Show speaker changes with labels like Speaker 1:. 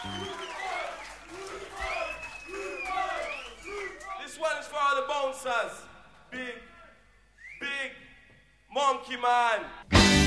Speaker 1: This one is for all the bouncers. Big, big monkey man.